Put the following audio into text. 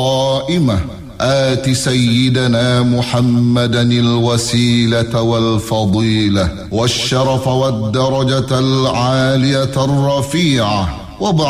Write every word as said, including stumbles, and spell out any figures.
قائمة آت سيدنا محمدا الوسيلة والفضيلة والشرف والدرجة العالية الرفيعة وبعد